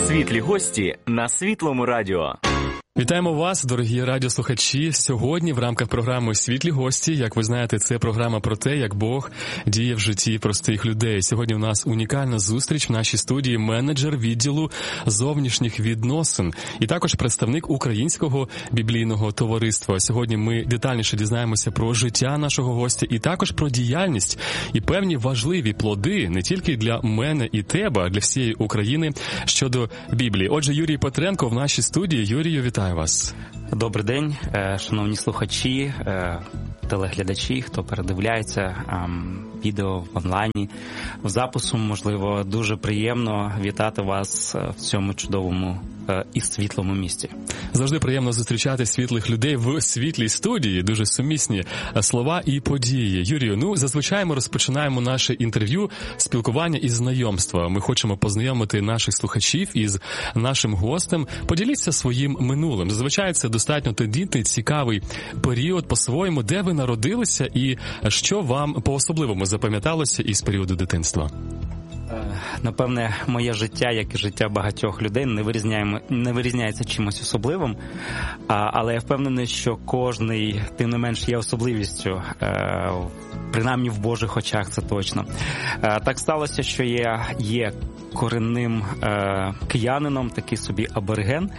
Світлі гості на Світлому радіо. Вітаємо вас, дорогі радіослухачі. Сьогодні в рамках програми «Світлі гості», як ви знаєте, це програма про те, як Бог діє в житті простих людей. Сьогодні у нас унікальна зустріч в нашій студії, менеджер відділу зовнішніх відносин і також представник Українського біблійного товариства. Сьогодні ми детальніше дізнаємося про життя нашого гостя і також про діяльність і певні важливі плоди не тільки для мене і тебе, а для всієї України щодо Біблії. Отже, Юрій Петренко в нашій студії. Юрію, вітаю вас. Добрий день, шановні слухачі, телеглядачі, хто передивляється відео в онлайні, в запису, можливо, дуже приємно вітати вас в цьому чудовому і світлому місті. Завжди приємно зустрічати світлих людей в світлій студії, дуже сумісні слова і події. Юрію, зазвичай ми розпочинаємо наше інтерв'ю, спілкування і знайомства. Ми хочемо познайомити наших слухачів із нашим гостем. Поділіться своїм минулим. Зазвичай це достатньо тендітний, цікавий період по-своєму, де ви народилися і що вам по-особливому запам'яталося із періоду дитинства. Напевне, моє життя, як і життя багатьох людей, не вирізняється чимось особливим, але я впевнений, що кожний, тим не менш, є особливістю, принаймні в Божих очах це точно. Так сталося, що я є корінним киянином, такий собі абориген,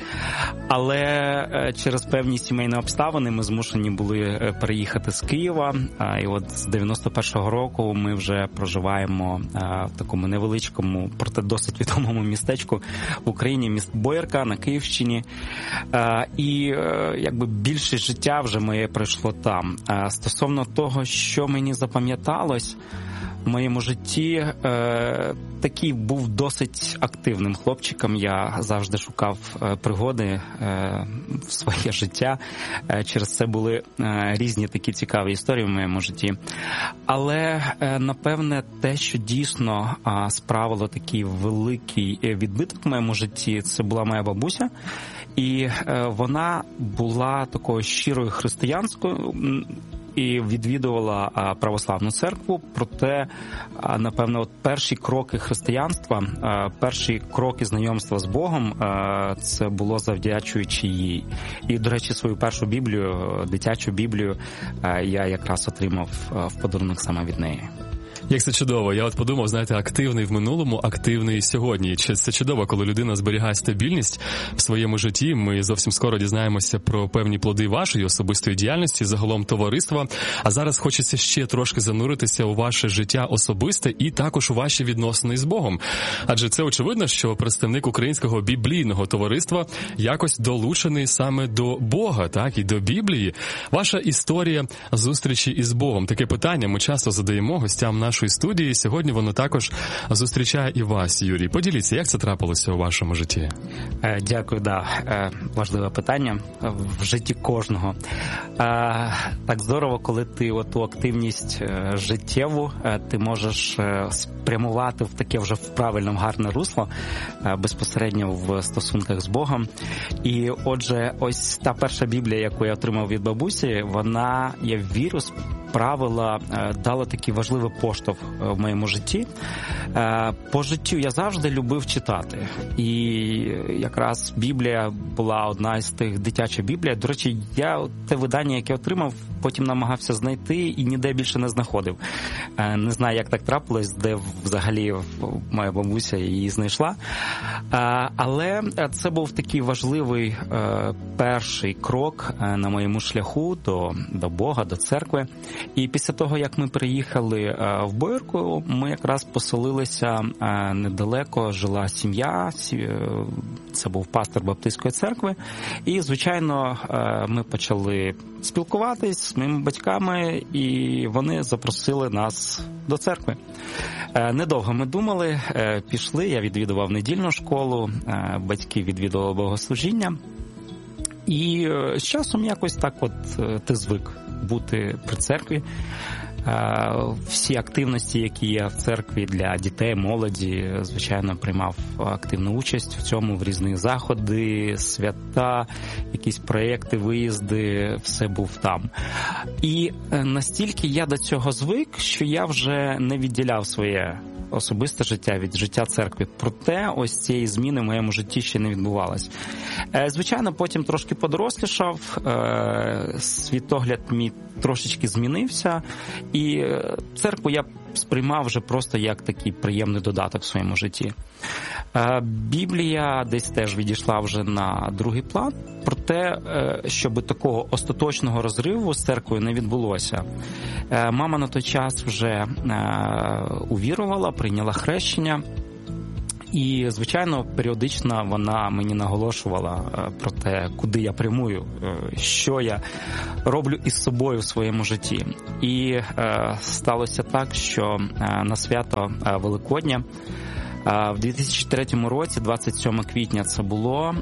але через певні сімейні обставини ми змушені були переїхати з Києва, і от з 91-го року ми вже проживаємо в такому невеличкому, проте досить відомому містечку в Україні, місто Боярка на Київщині, і якби більшість життя вже моє пройшло там. Стосовно того, що мені запам'яталось в моєму житті, такий був досить активним хлопчиком. Я завжди шукав пригоди в своє життя. Через це були різні такі цікаві історії в моєму житті. Але, напевне, те, що дійсно справило такий великий відбиток в моєму житті, це була моя бабуся. І вона була такою щирою християнською, і відвідувала православну церкву, проте, напевно, перші кроки християнства, перші кроки знайомства з Богом, це було завдячуючи їй. І, до речі, свою першу Біблію, дитячу Біблію, я якраз отримав в подарунок саме від неї. Як це чудово. Я подумав, знаєте, активний в минулому, активний сьогодні. Це чудово, коли людина зберігає стабільність в своєму житті. Ми зовсім скоро дізнаємося про певні плоди вашої особистої діяльності, загалом товариства. А зараз хочеться ще трошки зануритися у ваше життя особисте і також у ваші відносини з Богом. Адже це очевидно, що представник Українського біблійного товариства якось долучений саме до Бога, так, і до Біблії. Ваша історія зустрічі із Богом. Таке питання ми часто задаємо гостям нашої студії. Сьогодні воно також зустрічає і вас, Юрій. Поділіться, як це трапилося у вашому житті? Дякую, важливе питання в житті кожного. Так здорово, коли ти ту активність життєву ти можеш спрямувати в таке вже в правильне, гарне русло, безпосередньо в стосунках з Богом. І отже, ось та перша Біблія, яку я отримав від бабусі, вона, я вірю, правила дала такий важливий поштовх в моєму житті. По життю я завжди любив читати. І якраз Біблія була одна із тих, дитяча Біблія. До речі, я те видання, яке отримав, потім намагався знайти і ніде більше не знаходив. Не знаю, як так трапилось, де взагалі моя бабуся її знайшла. Але це був такий важливий перший крок на моєму шляху до Бога, до церкви. І після того, як ми приїхали в Боярку, ми якраз поселилися недалеко, жила сім'я, це був пастор Баптистської церкви. І, звичайно, ми почали спілкуватись з моїми батьками, і вони запросили нас до церкви. Недовго ми думали, пішли, я відвідував недільну школу, батьки відвідували богослужіння. І з часом якось так ти звик бути при церкві. Всі активності, які є в церкві для дітей, молоді, звичайно, приймав активну участь в цьому, в різні заходи, свята, якісь проєкти, виїзди, все був там. І настільки я до цього звик, що я вже не відділяв своє особисте життя від життя церкви. Проте ось цієї зміни в моєму житті ще не відбувалось. Звичайно, потім трошки подорослішав, світогляд мій трошечки змінився, і церкву я сприймав вже просто як такий приємний додаток в своєму житті. Біблія десь теж відійшла вже на другий план, проте, щоб такого остаточного розриву з церквою не відбулося. Мама на той час вже увірувала, прийняла хрещення, і, звичайно, періодично вона мені наголошувала про те, куди я прямую, що я роблю із собою в своєму житті. І сталося так, що на свято Великодня в 2003 році, 27 квітня це було,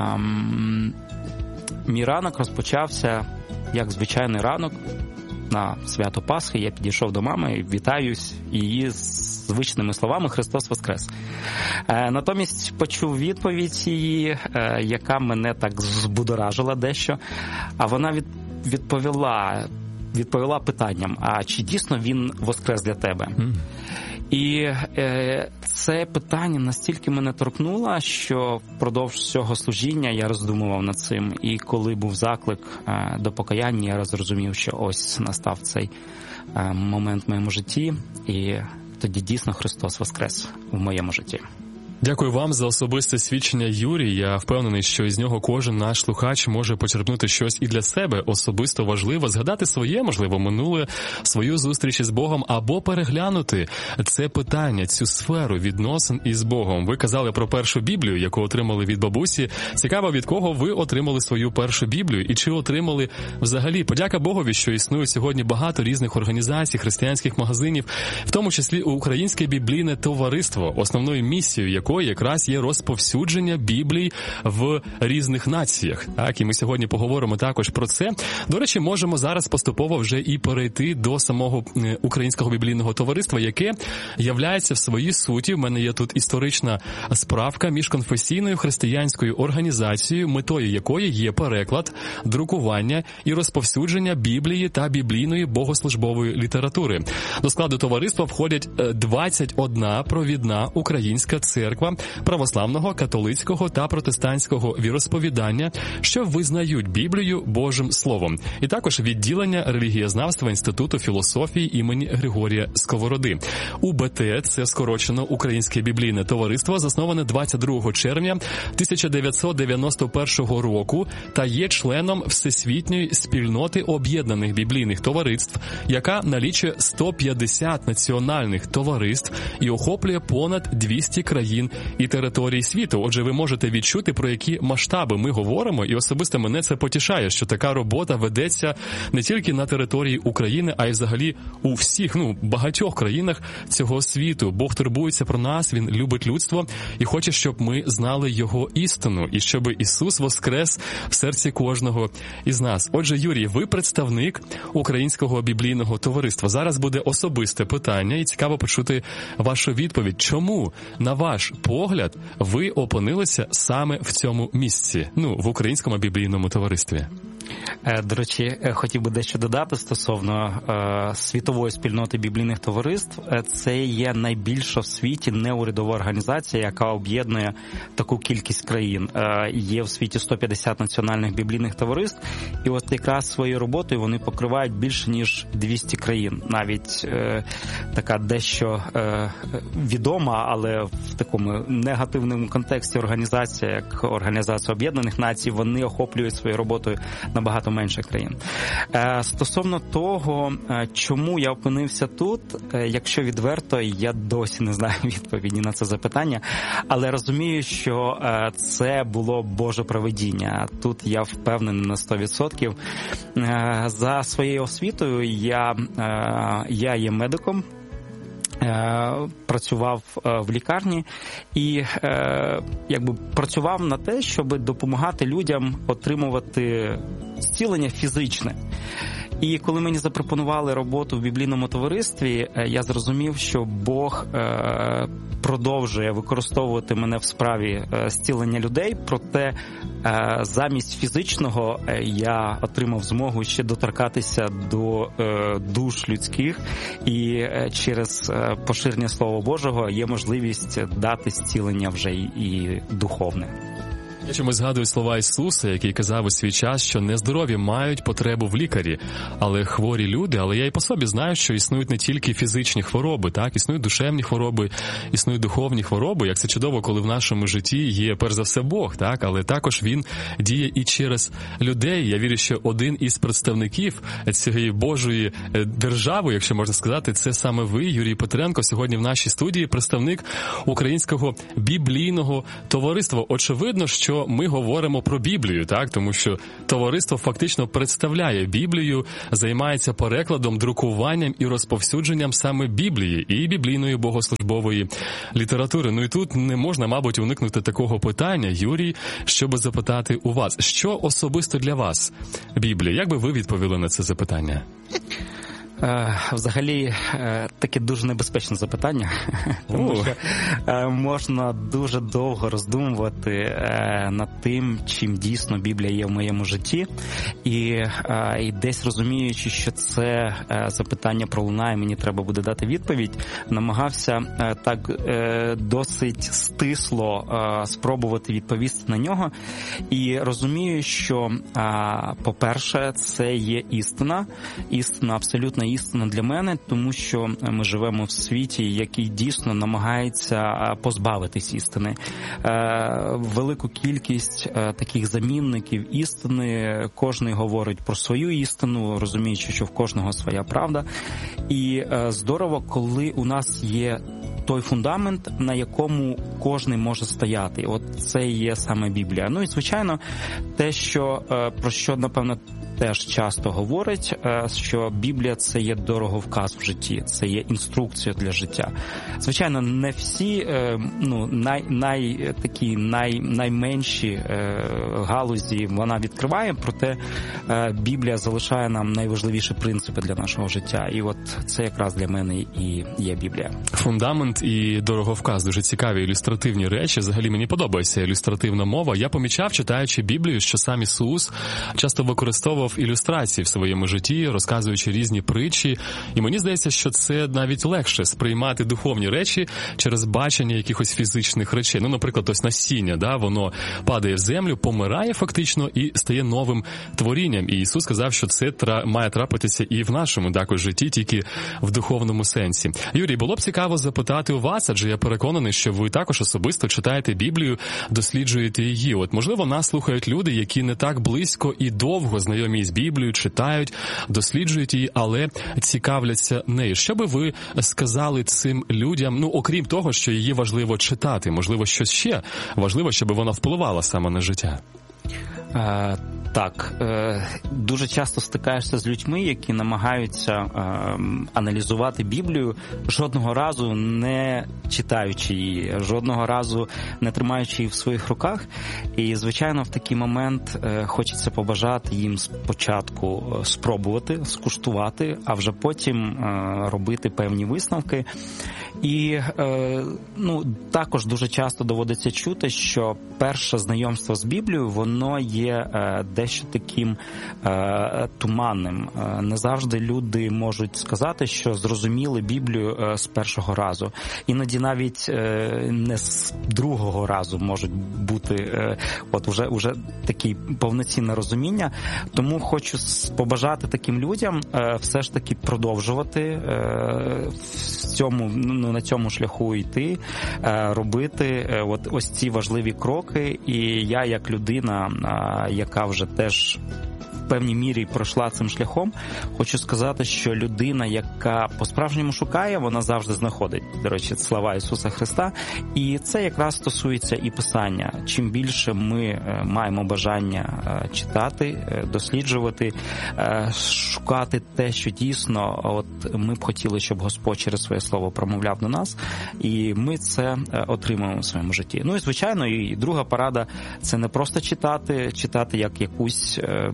мій ранок розпочався як звичайний ранок на свято Пасхи. Я підійшов до мами і вітаюсь її з звичними словами «Христос Воскрес». Натомість почув відповідь її, яка мене так збудоражила дещо, а вона відповіла питанням: а чи дійсно він воскрес для тебе? І це питання настільки мене торкнуло, що впродовж цього служіння я роздумував над цим. І коли був заклик до покаяння, я зрозумів, що ось настав цей момент в моєму житті, і тоді дійсно Христос воскрес в моєму житті. Дякую вам за особисте свідчення, Юрій. Я впевнений, що із нього кожен наш слухач може почерпнути щось і для себе особисто важливо, згадати своє, можливо, минуле, свою зустріч із Богом, або переглянути це питання, цю сферу відносин із Богом. Ви казали про першу Біблію, яку отримали від бабусі. Цікаво, від кого ви отримали свою першу Біблію і чи отримали взагалі. Подяка Богові, що існує сьогодні багато різних організацій, християнських магазинів, в тому числі Українське біблійне товариство, основною місією якої якраз є розповсюдження Біблій в різних націях. Так, і ми сьогодні поговоримо також про це. До речі, можемо зараз поступово вже і перейти до самого Українського біблійного товариства, яке являється в своїй суті, в мене є тут історична справка, міжконфесійною християнською організацією, метою якої є переклад, друкування і розповсюдження Біблії та біблійної богослужбової літератури. До складу товариства входять 21 провідна українська церква православного, католицького та протестантського віросповідання, що визнають Біблію Божим Словом. І також відділення релігієзнавства Інституту філософії імені Григорія Сковороди. УБТ – це скорочено Українське біблійне товариство, засноване 22 червня 1991 року та є членом Всесвітньої спільноти об'єднаних біблійних товариств, яка налічує 150 національних товариств і охоплює понад 200 країн і територій світу. Отже, ви можете відчути, про які масштаби ми говоримо, і особисто мене це потішає, що така робота ведеться не тільки на території України, а й взагалі у всіх, багатьох країнах цього світу. Бог турбується про нас, Він любить людство і хоче, щоб ми знали Його істину, і щоб Ісус воскрес в серці кожного із нас. Отже, Юрій, ви представник Українського біблійного товариства. Зараз буде особисте питання, і цікаво почути вашу відповідь. Чому, на ваш погляд, ви опинилися саме в цьому місці, в Українському біблійному товаристві? До речі, хотів би дещо додати стосовно світової спільноти біблійних товариств. Це є найбільша в світі неурядова організація, яка об'єднує таку кількість країн. Є в світі 150 національних біблійних товариств, і от якраз своєю роботою вони покривають більше, ніж 200 країн. Навіть така дещо відома, але в такому негативному контексті організація, як Організація Об'єднаних Націй, вони охоплюють своєю роботою набагато менше країн. Стосовно того, чому я опинився тут, якщо відверто, я досі не знаю відповіді на це запитання, але розумію, що це було Боже провидіння. Тут я впевнений на 100%. За своєю освітою я є медиком, працював в лікарні і працював на те, щоб допомагати людям отримувати зцілення фізичне. І коли мені запропонували роботу в біблійному товаристві, я зрозумів, що Бог продовжує використовувати мене в справі зцілення людей, проте замість фізичного я отримав змогу ще доторкатися до душ людських, і через поширення Слова Божого є можливість дати зцілення вже і духовне. Я чомусь згадую слова Ісуса, який казав у свій час, що нездорові мають потребу в лікарі, але хворі люди, але я і по собі знаю, що існують не тільки фізичні хвороби, так, існують душевні хвороби, існують духовні хвороби, як це чудово, коли в нашому житті є перш за все Бог, так, але також Він діє і через людей. Я вірю, що один із представників цієї Божої держави, якщо можна сказати, це саме ви, Юрій Петренко, сьогодні в нашій студії представник Українського біблійного товариства. Очевидно, що ми говоримо про Біблію, так? Тому що товариство фактично представляє Біблію, займається перекладом, друкуванням і розповсюдженням саме Біблії і біблійної богослужбової літератури. Ну і тут не можна, мабуть, уникнути такого питання, Юрій, щоб запитати у вас, що особисто для вас Біблія? Як би ви відповіли на це запитання? Взагалі, таке дуже небезпечне запитання, тому що можна дуже довго роздумувати над тим, чим дійсно Біблія є в моєму житті, і десь розуміючи, що це запитання пролунає, мені треба буде дати відповідь, намагався так досить стисло спробувати відповісти на нього, і розумію, що, по-перше, це є істина абсолютно істина для мене, тому що ми живемо в світі, який дійсно намагається позбавитись істини. Велику кількість таких замінників істини, кожен говорить про свою істину, розуміючи, що в кожного своя правда. І здорово, коли у нас є той фундамент, на якому кожен може стояти. От це і є саме Біблія. Ну і, звичайно, те, про що, напевно, теж часто говорять, що Біблія – це є дороговказ в житті, це є інструкція для життя. Звичайно, не всі найменші галузі вона відкриває, проте Біблія залишає нам найважливіші принципи для нашого життя. І от це якраз для мене і є Біблія. Фундамент і дороговказ – дуже цікаві ілюстративні речі. Взагалі мені подобається ілюстративна мова. Я помічав, читаючи Біблію, що сам Ісус часто використовував ілюстрації в своєму житті, розказуючи різні притчі. І мені здається, що це навіть легше сприймати духовні речі через бачення якихось фізичних речей. Ну, наприклад, ось насіння, да, воно падає в землю, помирає фактично і стає новим творінням. І Ісус сказав, що це має трапитися і в нашому також житті, тільки в духовному сенсі. Юрій, було б цікаво запитати у вас, адже я переконаний, що ви також особисто читаєте Біблію, досліджуєте її. От, можливо, нас слухають люди, які не так близько і довго знайомі з Біблією, читають, досліджують її, але цікавляться нею. Що би ви сказали цим людям, ну, окрім того, що її важливо читати, можливо, щось ще важливо, щоб вона впливала саме на життя? Так, дуже часто стикаєшся з людьми, які намагаються аналізувати Біблію, жодного разу не читаючи її, жодного разу не тримаючи її в своїх руках. І, звичайно, в такий момент хочеться побажати їм спочатку спробувати, скуштувати, а вже потім робити певні висновки. І також дуже часто доводиться чути, що перше знайомство з Біблією, воно є дещо таким туманним. Не завжди люди можуть сказати, що зрозуміли Біблію з першого разу. Іноді навіть не з другого разу можуть бути уже такі повноцінне розуміння. Тому хочу побажати таким людям все ж таки продовжувати на цьому шляху йти, робити ось ці важливі кроки. І я, як людина, яка вже теж в певній мірі пройшла цим шляхом, хочу сказати, що людина, яка по-справжньому шукає, вона завжди знаходить. До речі, слова Ісуса Христа. І це якраз стосується і Писання. Чим більше ми маємо бажання читати, досліджувати, шукати те, що дійсно ми б хотіли, щоб Господь через своє слово промовляв до нас, і ми це отримуємо в своєму житті. Ну і, звичайно, і друга порада – це не просто читати як якусь художню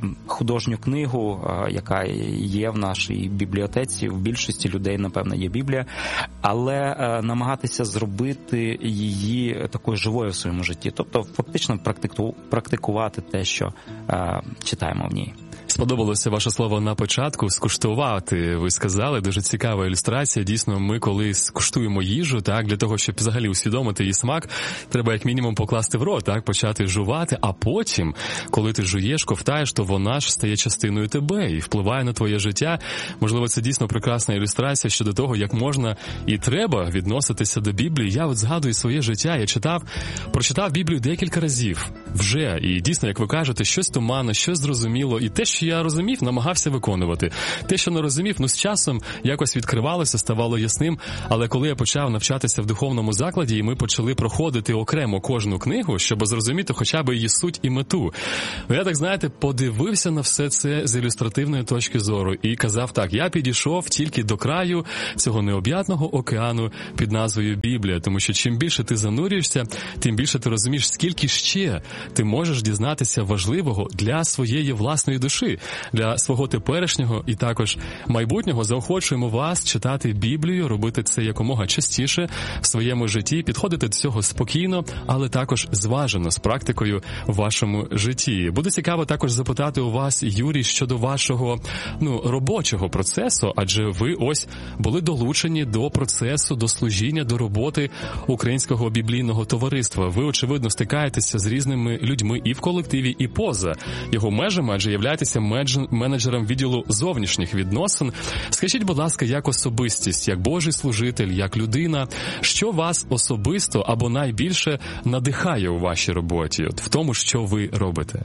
художню книгу, яка є в нашій бібліотеці, в більшості людей, напевно, є Біблія, але намагатися зробити її такою живою в своєму житті. Тобто, фактично практикувати те, що читаємо в ній. Сподобалося ваше слово на початку «скуштувати». Ви сказали, дуже цікава ілюстрація. Дійсно, ми коли скуштуємо їжу, так, для того, щоб взагалі усвідомити її смак, треба як мінімум покласти в рот, так, почати жувати, а потім, коли ти жуєш, ковтаєш, то вона ж стає частиною тебе і впливає на твоє життя. Можливо, це дійсно прекрасна ілюстрація щодо того, як можна і треба відноситися до Біблії. Я от згадую своє життя, я прочитав Біблію декілька разів вже, і дійсно, як ви кажете, щось туманно, щось зрозуміло, і те, що я розумів, намагався виконувати. Те, що не розумів, з часом якось відкривалося, ставало ясним, але коли я почав навчатися в духовному закладі, і ми почали проходити окремо кожну книгу, щоб зрозуміти хоча б її суть і мету. Я так, знаєте, подивився на все це з ілюстративної точки зору і казав так, я підійшов тільки до краю цього необ'ятного океану під назвою Біблія, тому що чим більше ти занурюєшся, тим більше ти розумієш, скільки ще ти можеш дізнатися важливого для своєї власної душі, для свого теперішнього і також майбутнього. Заохочуємо вас читати Біблію, робити це якомога частіше в своєму житті, підходити до цього спокійно, але також зважено, з практикою в вашому житті. Буде цікаво також запитати у вас, Юрій, щодо вашого робочого процесу, адже ви ось були долучені до процесу, до служіння, до роботи Українського біблійного товариства. Ви, очевидно, стикаєтеся з різними людьми і в колективі, і поза його межами, адже являєтеся менеджером відділу зовнішніх відносин. Скажіть, будь ласка, як особистість, як Божий служитель, як людина, що вас особисто або найбільше надихає у вашій роботі, в тому, що ви робите?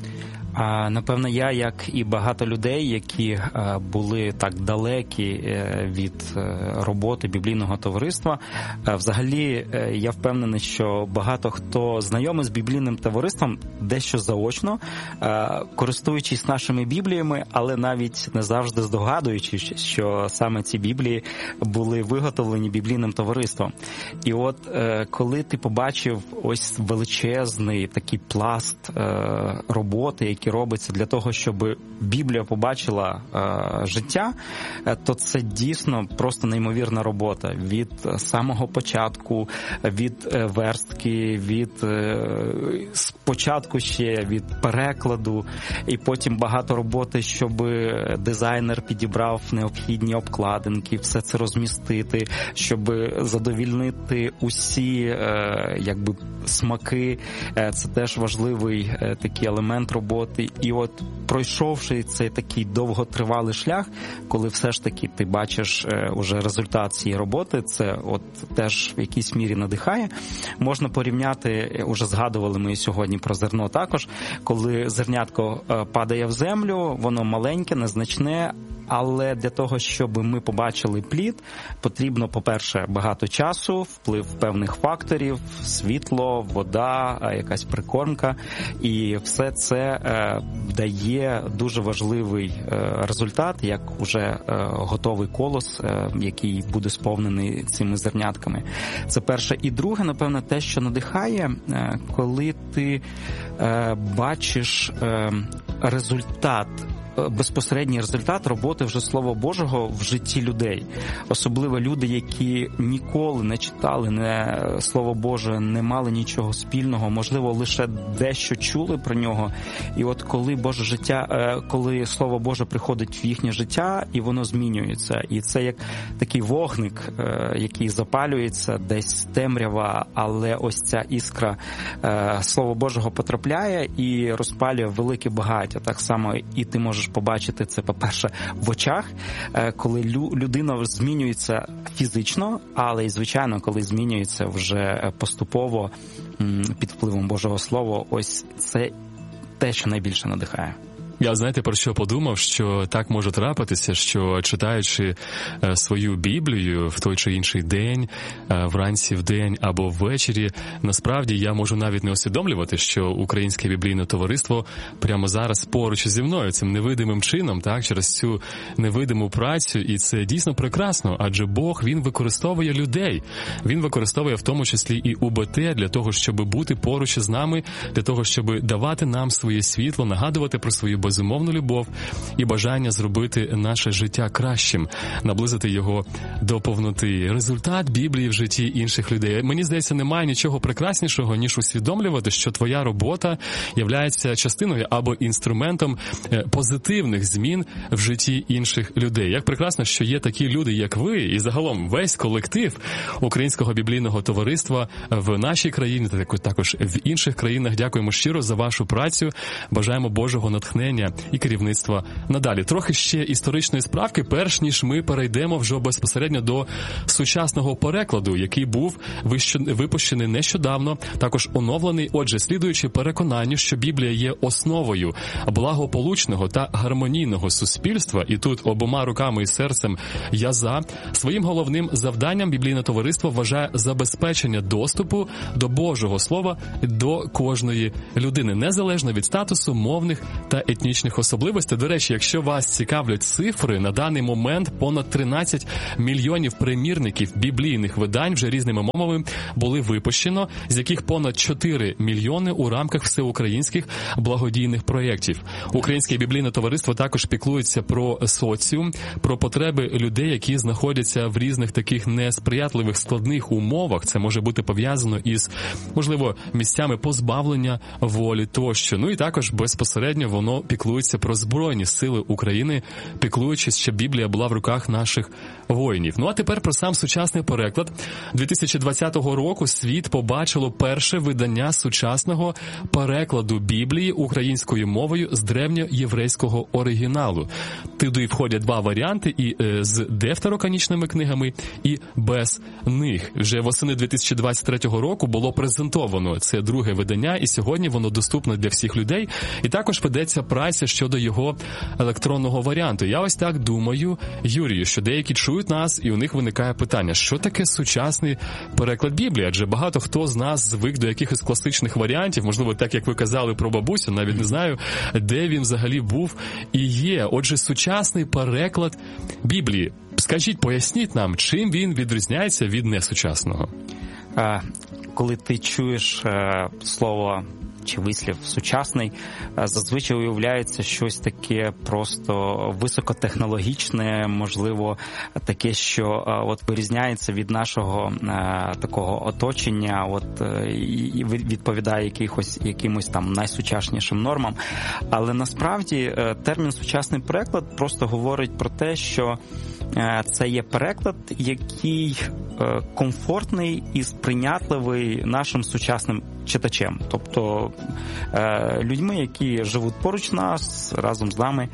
Напевно, я, як і багато людей, які були так далекі від роботи біблійного товариства, взагалі я впевнений, що багато хто знайомий з біблійним товариством дещо заочно, користуючись нашими бібліями, але навіть не завжди здогадуючись, що саме ці біблії були виготовлені біблійним товариством. І от коли ти побачив ось величезний такий пласт роботи, які робиться для того, щоб Біблія побачила життя, то це дійсно просто неймовірна робота. Від самого початку, від верстки, від спочатку ще від перекладу, і потім багато роботи, щоб дизайнер підібрав необхідні обкладинки, все це розмістити, щоб задовільнити усі смаки. Це теж важливий такий елемент роботи. І от пройшовши цей такий довготривалий шлях, коли все ж таки ти бачиш уже результат цієї роботи, це от теж в якійсь мірі надихає. Можна порівняти, уже згадували ми сьогодні про зерно також, коли зернятко падає в землю, воно маленьке, незначне, але для того, щоб ми побачили плід, потрібно, по-перше, багато часу, вплив певних факторів, світло, вода, якась прикормка, і все це дає дуже важливий результат, як уже готовий колос, який буде сповнений цими зернятками. Це перше. І друге, напевно, те, що надихає, коли ти бачиш результат, безпосередній результат роботи вже Слова Божого в житті людей. Особливо люди, які ніколи не читали Слово Боже, не мали нічого спільного, можливо, лише дещо чули про нього. І от коли Слово Боже приходить в їхнє життя, і воно змінюється. І це як такий вогник, який запалюється, десь темрява, але ось ця іскра Слова Божого потрапляє і розпалює велике багаття. Так само і ти можеш побачити це, по-перше, в очах, коли людина змінюється фізично, але і, звичайно, коли змінюється вже поступово під впливом Божого Слова, ось це те, що найбільше надихає. Я, знаєте, про що подумав, що так може трапитися, що читаючи свою Біблію в той чи інший день, вранці в день або ввечері, насправді я можу навіть не усвідомлювати, що Українське біблійне товариство прямо зараз поруч зі мною, цим невидимим чином, так, через цю невидиму працю, і це дійсно прекрасно, адже Бог, Він використовує людей, Він використовує в тому числі і УБТ для того, щоб бути поруч із нами, для того, щоб давати нам своє світло, нагадувати про свою безумовну любов і бажання зробити наше життя кращим, наблизити його до повноти. Результат Біблії в житті інших людей. Мені здається, немає нічого прекраснішого, ніж усвідомлювати, що твоя робота являється частиною або інструментом позитивних змін в житті інших людей. Як прекрасно, що є такі люди, як ви, і загалом весь колектив Українського біблійного товариства в нашій країні, також в інших країнах. Дякуємо щиро за вашу працю. Бажаємо Божого натхнення і керівництва надалі. Трохи ще історичної справки, перш ніж ми перейдемо вже безпосередньо до сучасного перекладу, який був випущений нещодавно, також оновлений. Отже, слідуючи переконанню, що Біблія є основою благополучного та гармонійного суспільства, і тут обома руками і серцем я за, своїм головним завданням біблійне товариство вважає забезпечення доступу до Божого Слова до кожної людини, незалежно від статусу, мовних та етнічних особливостей. До речі, якщо вас цікавлять цифри, на даний момент понад 13 мільйонів примірників біблійних видань вже різними мовами були випущено, з яких понад 4 мільйони у рамках всеукраїнських благодійних проєктів. Українське біблійне товариство також піклується про соціум, про потреби людей, які знаходяться в різних таких несприятливих складних умовах. Це може бути пов'язано із, можливо, місцями позбавлення волі тощо. Ну і також безпосередньо воно піклується про Збройні сили України, піклуючись, щоб Біблія була в руках наших воїнів. Ну а тепер про сам сучасний переклад. 2020 року світ побачило перше видання сучасного перекладу Біблії українською мовою з древньоєврейського оригіналу. Туди входять два варіанти, і з девтороканічними книгами, і без них. Вже восени 2023 року було презентовано це друге видання, і сьогодні воно доступне для всіх людей. І також ведеться праця щодо його електронного варіанту. Я ось так думаю, Юрію, що деякі чують нас, і у них виникає питання, що таке сучасний переклад Біблії? Адже багато хто з нас звик до якихось класичних варіантів, можливо, так, як ви казали про бабусю, навіть не знаю, де він взагалі був і є. Отже, сучасний переклад Біблії. Скажіть, поясніть нам, чим він відрізняється від несучасного? Коли ти чуєш слово чи вислів «сучасний», зазвичай уявляється щось таке просто високотехнологічне, можливо, таке, що от вирізняється від нашого такого оточення, і відповідає якимось там найсучаснішим нормам. Але насправді термін «сучасний переклад» просто говорить про те, що це є переклад, який комфортний і сприйнятливий нашим сучасним читачем, тобто людьми, які живуть поруч нас, разом з нами.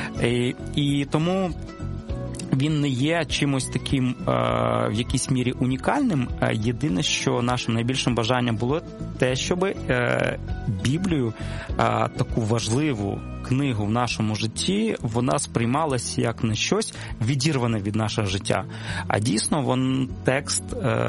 І тому він не є чимось таким в якійсь мірі унікальним. Єдине, що нашим найбільшим бажанням було те, щоб Біблію, таку важливу книгу в нашому житті, вона сприймалася як не щось відірване від нашого життя. А дійсно, текст,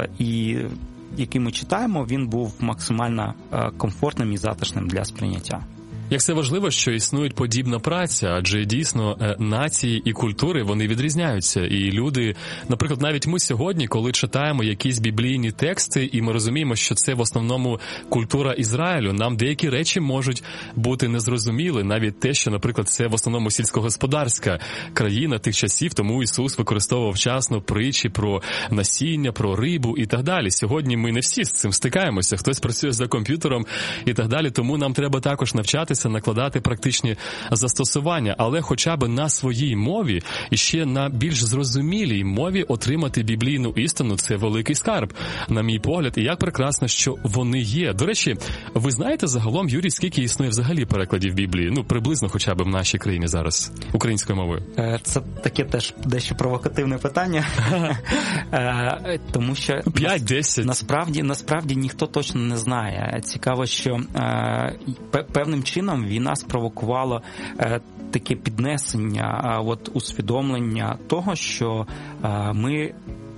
який ми читаємо, він був максимально комфортним і затишним для сприйняття. Як це важливо, що існує подібна праця, адже дійсно нації і культури, вони відрізняються. І люди, наприклад, навіть ми сьогодні, коли читаємо якісь біблійні тексти, і ми розуміємо, що це в основному культура Ізраїлю, нам деякі речі можуть бути незрозуміли, навіть те, що, наприклад, це в основному сільськогосподарська країна тих часів, тому Ісус використовував вчасно притчі про насіння, про рибу і так далі. Сьогодні ми не всі з цим стикаємося, хтось працює за комп'ютером і так далі, тому нам треба також навчатися накладати практичні застосування, але хоча б на своїй мові і ще на більш зрозумілій мові отримати біблійну істину – це великий скарб, на мій погляд, і як прекрасно, що вони є. До речі, ви знаєте загалом, Юрій, скільки існує взагалі перекладів Біблії? Ну, приблизно хоча б в нашій країні зараз, українською мовою. Це таке теж дещо провокативне питання, тому що 5-10. Насправді ніхто точно не знає. Цікаво, що певним чином війна спровокувала таке піднесення, усвідомлення того, що ми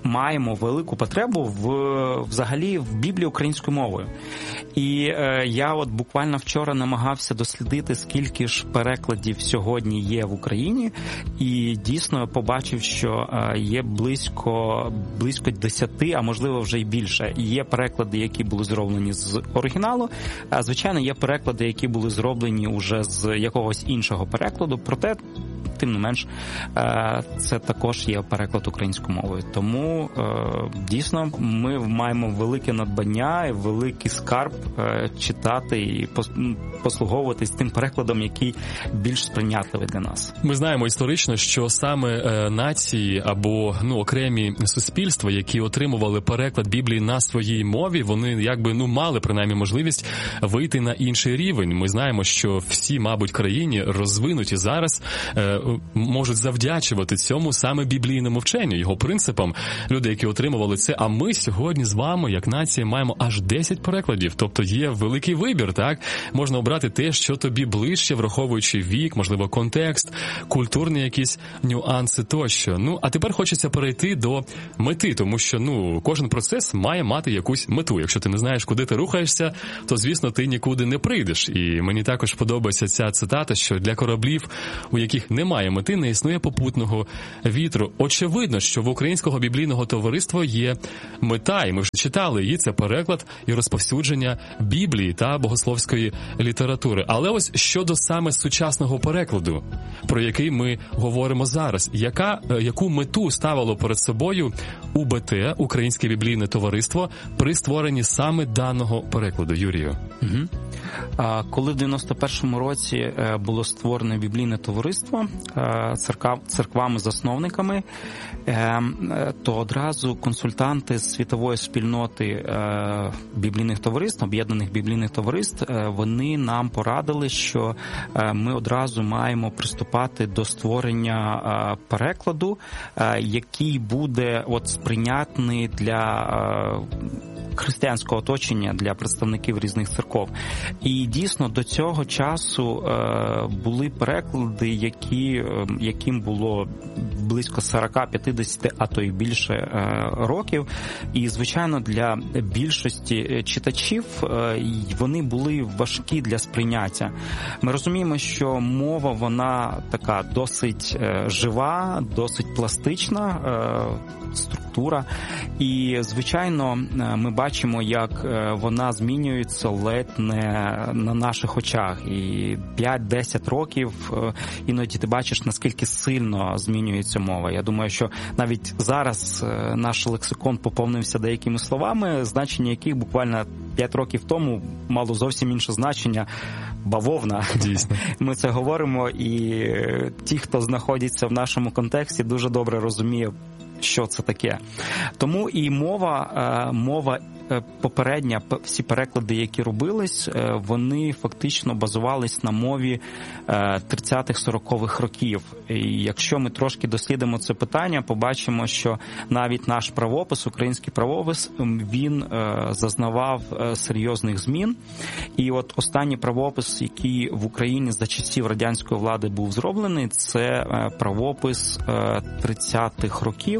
маємо велику потребу взагалі в Біблії українською мовою. І я от буквально вчора намагався дослідити, скільки ж перекладів сьогодні є в Україні, і дійсно побачив, що є близько 10, а можливо вже й більше. Є переклади, які були зроблені з оригіналу, а звичайно є переклади, які були зроблені уже з якогось іншого перекладу, проте тим не менш, це також є переклад українською мовою. Тому дійсно ми маємо велике надбання, великий скарб читати і послуговуватись тим перекладом, який більш сприйнятливий для нас. Ми знаємо історично, що саме нації або окремі суспільства, які отримували переклад Біблії на своїй мові, вони якби мали принаймні можливість вийти на інший рівень. Ми знаємо, що всі, мабуть, країни розвинуті зараз можуть завдячувати цьому саме біблійному вченню, його принципам. Люди, які отримували це, а ми сьогодні з вами, як нація, маємо аж 10 перекладів. Тобто є великий вибір, так? Можна обрати те, що тобі ближче, враховуючи вік, можливо, контекст, культурні якісь нюанси тощо. А тепер хочеться перейти до мети, тому що, кожен процес має мати якусь мету. Якщо ти не знаєш, куди ти рухаєшся, то, звісно, ти нікуди не прийдеш. І мені також подобається ця цитата, що для кораблів, у яких немає мети, не існує попутного вітру. Очевидно, що в Українського біблійного товариства є мета, і ми вже читали її, це переклад і розповсюдження Біблії та богословської літератури. Але ось щодо саме сучасного перекладу, про який ми говоримо зараз, яку мету ставило перед собою УБТ, Українське біблійне товариство, при створенні саме даного перекладу, Юрію? Коли в 91-му році було створене біблійне товариство церквами-засновниками, то одразу консультанти з світової спільноти біблійних товариств, об'єднаних біблійних товариств, вони нам порадили, що ми одразу маємо приступати до створення перекладу, який буде сприйнятний для християнського оточення, для представників різних церков. І дійсно до цього часу були переклади, яким було близько 40-50, а то й більше років. І, звичайно, для більшості читачів вони були важкі для сприйняття. Ми розуміємо, що мова, вона така досить жива, досить пластична структура. І, звичайно, ми бачимо, як вона змінюється ледь не на наших очах. І 5-10 років іноді ти бачиш, наскільки сильно змінюється мова. Я думаю, що навіть зараз наш лексикон поповнився деякими словами, значення яких буквально 5 років тому мало зовсім інше значення. Бавовна. Дійсно. Ми це говоримо, і ті, хто знаходиться в нашому контексті, дуже добре розуміє, що це таке. Тому і мова попередня, всі переклади, які робились, вони фактично базувались на мові 30-х, 40-х років. І якщо ми трошки дослідимо це питання, побачимо, що навіть наш правопис, український правопис, він зазнавав серйозних змін. І от останній правопис, який в Україні за часів радянської влади був зроблений, це правопис 30-х років.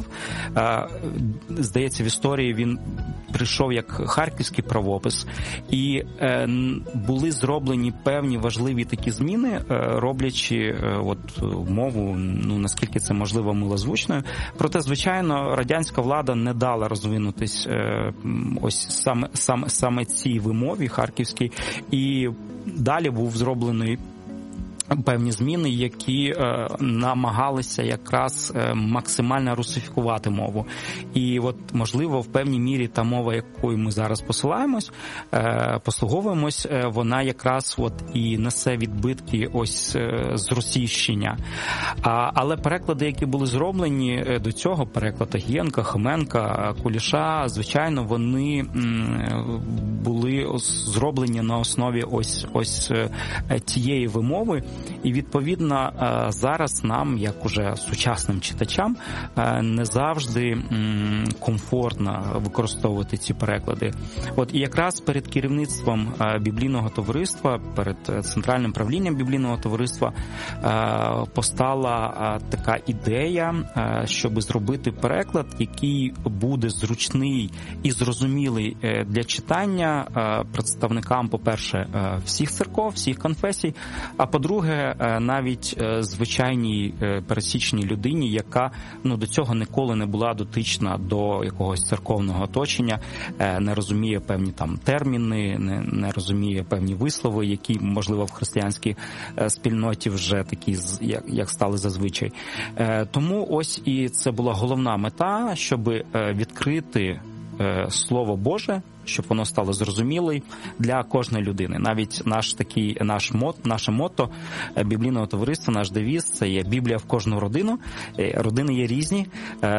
Здається, в історії він прийшов як харківський правопис, і були зроблені певні важливі такі зміни, роблячи мову, наскільки це можливо, милозвучною. Проте, звичайно, радянська влада не дала розвинутись ось саме цій вимові харківській, і далі був зроблений певні зміни, які намагалися якраз максимально русифікувати мову. І можливо, в певній мірі та мова, якою ми зараз послуговуємось, вона якраз і несе відбитки ось зросійщення. Але переклади, які були зроблені до цього, переклад Огієнка, Хоменка, Куліша, звичайно, вони були зроблені на основі ось тієї вимови, І, відповідно, зараз нам, як уже сучасним читачам, не завжди комфортно використовувати ці переклади. От і якраз перед керівництвом біблійного товариства, перед центральним правлінням біблійного товариства постала така ідея, щоб зробити переклад, який буде зручний і зрозумілий для читання представникам, по-перше, всіх церков, всіх конфесій, а по-друге, навіть звичайній пересічній людині, яка до цього ніколи не була дотична до якогось церковного оточення, не розуміє певні там терміни, не розуміє певні вислови, які, можливо, в християнській спільноті вже такі, як стали зазвичай. Тому ось і це була головна мета, щоб відкрити Слово Боже, щоб воно стало зрозумілим для кожної людини. Навіть наше мото біблійного товариства, наш девіз – це є Біблія в кожну родину. Родини є різні,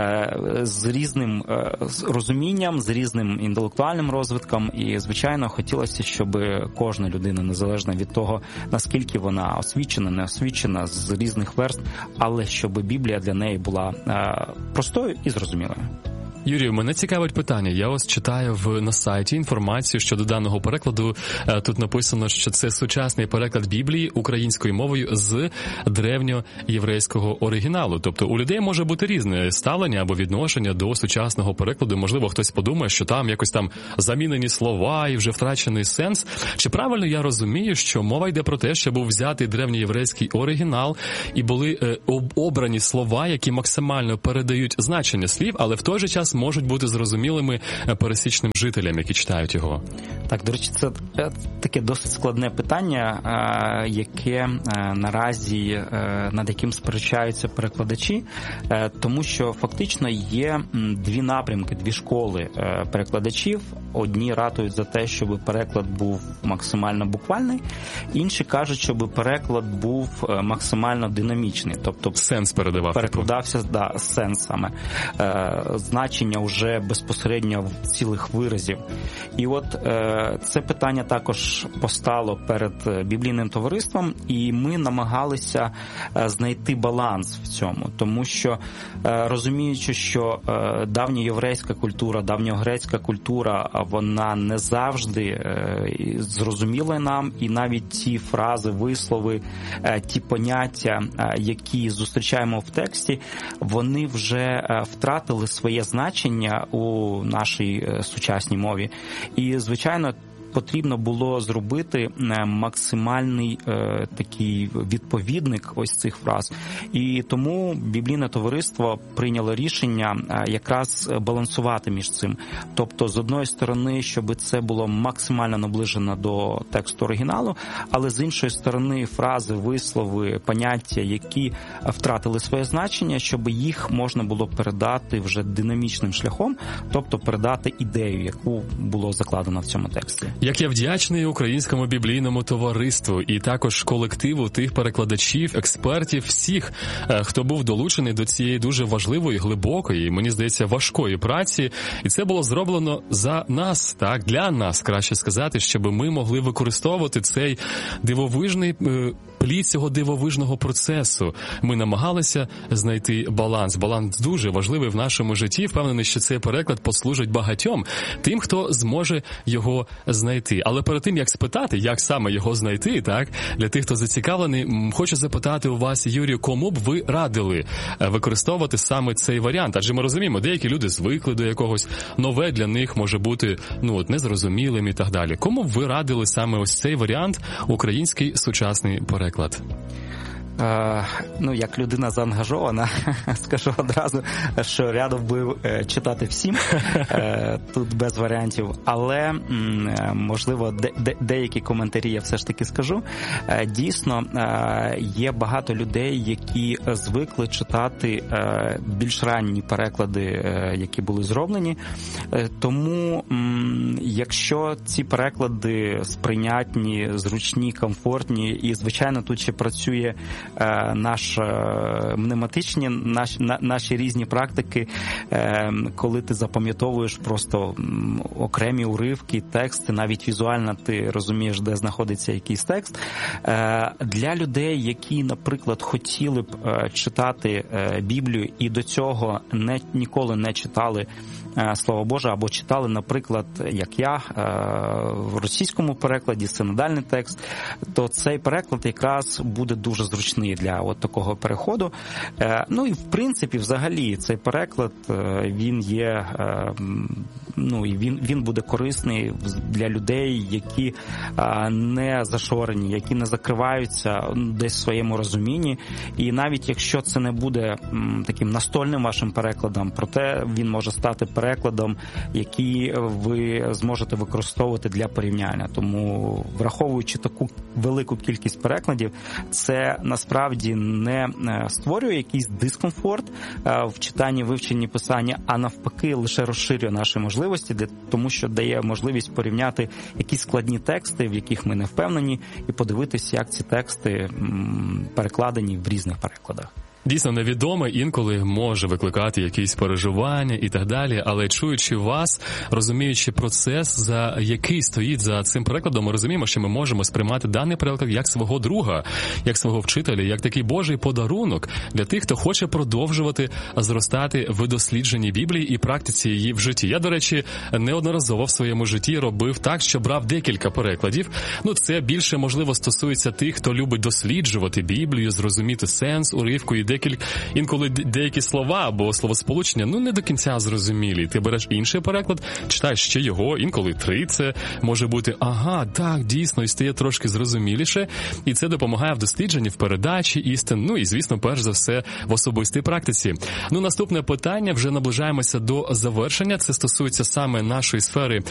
з різним розумінням, з різним інтелектуальним розвитком. І, звичайно, хотілося, щоб кожна людина, незалежно від того, наскільки вона освічена, не освічена, з різних верств, але щоб Біблія для неї була простою і зрозумілою. Юрію, мене цікавить питання. Я ось читаю на сайті інформацію щодо даного перекладу. Тут написано, що це сучасний переклад Біблії українською мовою з древньоєврейського оригіналу. Тобто у людей може бути різне ставлення або відношення до сучасного перекладу. Можливо, хтось подумає, що там якось там замінені слова і вже втрачений сенс. Чи правильно я розумію, що мова йде про те, що був взятий древньоєврейський оригінал і були обрані слова, які максимально передають значення слів, але в той же час можуть бути зрозумілими пересічним жителям, які читають його? Так, до речі, це таке досить складне питання, яке наразі, над яким сперечаються перекладачі, тому що фактично є дві напрямки, дві школи перекладачів. Одні ратують за те, щоб переклад був максимально буквальний, інші кажуть, щоб переклад був максимально динамічний, тобто сенс перекладався сенсами, значення вже безпосередньо в цілих виразів. І от це питання також постало перед біблійним товариством, і ми намагалися знайти баланс в цьому, тому що, розуміючи, що давньоєврейська культура, давньогрецька культура, вона не завжди зрозуміла нам, і навіть ті фрази, вислови, ті поняття, які зустрічаємо в тексті, вони вже втратили своє значення у нашій сучасній мові. І, звичайно, потрібно було зробити максимальний такий відповідник ось цих фраз. І тому біблійне товариство прийняло рішення якраз балансувати між цим. Тобто, з одної сторони, щоб це було максимально наближено до тексту оригіналу, але з іншої сторони фрази, вислови, поняття, які втратили своє значення, щоб їх можна було передати вже динамічним шляхом, тобто передати ідею, яку було закладено в цьому тексті. Як я вдячний українському біблійному товариству і також колективу тих перекладачів, експертів, всіх, хто був долучений до цієї дуже важливої, глибокої, мені здається, важкої праці. І це було зроблено за нас, так, для нас, краще сказати, щоб ми могли використовувати цей дивовижний плід цього дивовижного процесу. Ми намагалися знайти баланс. Баланс дуже важливий в нашому житті. Впевнений, що цей переклад послужить багатьом, тим, хто зможе його знайти. Але перед тим, як спитати, як саме його знайти, так, для тих, хто зацікавлений, хочу запитати у вас, Юрію, кому б ви радили використовувати саме цей варіант? Адже ми розуміємо, деякі люди звикли до якогось, нове для них може бути, незрозумілим і так далі. Кому б ви радили саме ось цей варіант, український сучасний переклад? Як людина заангажована, скажу одразу, що радив би читати всім, тут без варіантів, але, можливо, деякі коментарі я все ж таки скажу. Дійсно, є багато людей, які звикли читати більш ранні переклади, які були зроблені, тому, якщо ці переклади сприйнятні, зручні, комфортні, і, звичайно, тут ще працює наші різні практики, коли ти запам'ятовуєш просто окремі уривки, тексти, навіть візуально ти розумієш, де знаходиться якийсь текст. Для людей, які, наприклад, хотіли б читати Біблію і до цього ніколи не читали Слово Боже, або читали, наприклад, як я, в російському перекладі, синодальний текст, то цей переклад якраз буде дуже зручний для от такого переходу. Ну і, в принципі, взагалі, цей переклад, він є, ну, і він буде корисний для людей, які не зашорені, які не закриваються десь в своєму розумінні. І навіть якщо це не буде таким настольним вашим перекладом, проте він може стати перекладом, який ви зможете використовувати для порівняння. Тому, враховуючи таку велику кількість перекладів, це насправді не створює якийсь дискомфорт в читанні, вивченні писання, а навпаки лише розширює наші можливості, тому що дає можливість порівняти якісь складні тексти, в яких ми не впевнені, і подивитися, як ці тексти перекладені в різних перекладах. Дійсно, невідоме інколи може викликати якісь переживання і так далі, але чуючи вас, розуміючи процес, за який стоїть за цим перекладом, ми розуміємо, що ми можемо сприймати даний переклад як свого друга, як свого вчителя, як такий Божий подарунок для тих, хто хоче продовжувати зростати в дослідженні Біблії і практиці її в житті. Я, до речі, неодноразово в своєму житті робив так, що брав декілька перекладів. Ну, це більше, можливо, стосується тих, хто любить досліджувати Біблію, зрозуміти сенс уривку і інколи деякі слова або словосполучення, ну, не до кінця зрозумілі. Ти береш інший переклад, читаєш ще його, інколи 3, це може бути, ага, так, дійсно, і стає трошки зрозуміліше, і це допомагає в дослідженні, в передачі істин, ну, і, звісно, перш за все, в особистій практиці. Ну, наступне питання, вже наближаємося до завершення, це стосується саме нашої сфери